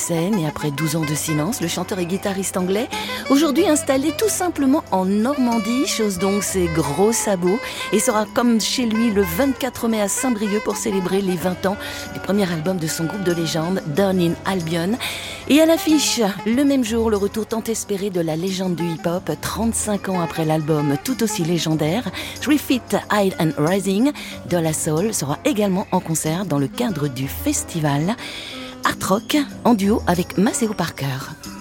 scène et après 12 ans de silence, le chanteur et guitariste anglais, aujourd'hui installé tout simplement en Normandie, chose donc ses gros sabots, et sera comme chez lui le 24 mai à Saint-Brieuc pour célébrer les 20 ans du premier album de son groupe de légende, Down in Albion. Et à l'affiche, le même jour, le retour tant espéré de la légende du hip-hop, 35 ans après l'album tout aussi légendaire, 3 Feet High and Rising de la Soul sera également en concert dans le cadre du festival Art Rock en duo avec Maceo Parker.